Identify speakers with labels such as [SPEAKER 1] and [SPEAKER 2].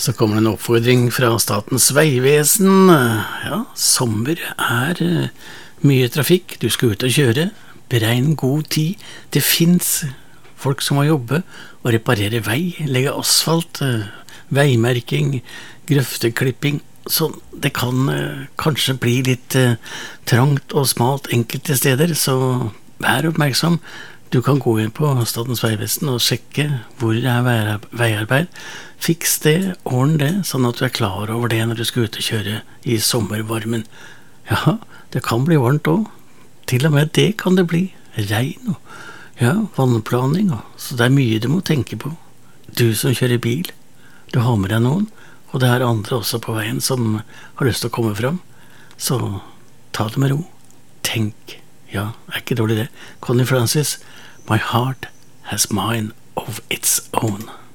[SPEAKER 1] Så kommer det en oppfordring fra Statens vegvesen. Ja, sommer mye trafikk. Du skal ut og kjøre. Beregn god tid. Det finnes folk som må jobbe og reparere vei, legge asfalt, veimerking, grøfteklipping. Så det kan kanskje bli litt trangt og smalt enkelte steder, så vær oppmerksom. Du kan gå inn på Statens vegvesen og sjekke hvor det veiarbeid. Fiks det, ordn det, sånn at du klar over det når du skal ut og kjøre i sommervarmen. Ja, det kan bli varmt også. Til og med det kan det bli. Regn og vannplaning. Så det mye du må tenke på. Du som kjører bil, du har med deg noen, og det andre også på veien som har lyst til å komme fram. Så ta det med ro. Tenk. Ja, ikke dårlig det. Connie Francis, My heart has mind of its own.